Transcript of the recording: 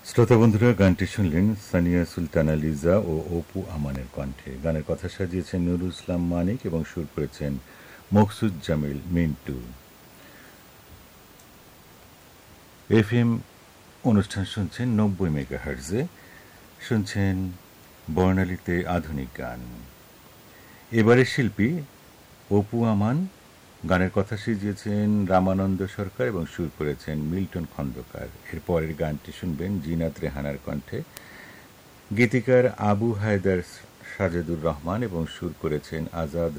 শ্রোতা বন্ধুরা, গানটি শুনলেন সানিয়া সুলতানা লিজা ও অপু আমানের কণ্ঠে। গানের কথা সাজিয়েছেন নুরুল ইসলাম মানিক এবং সুর করেছেন মকসুদ জামিল মিন্টু। এফএম অনুষ্ঠান শুনছেন 90 মেগাহার্জে। শুনছেন বর্ণালীতে আধুনিক গান। এবারের শিল্পী অপু আমান, গানের কথা সাজিয়েছেন রামানন্দ সরকার এবং সুর করেছেন মিল্টন খন্দকার। এর পরের গানটি শুনবেন জিনাত রেহানার কণ্ঠে। গীতিকার আবু হায়দার সাজেদুর রহমান এবং সুর করেছেন আজাদ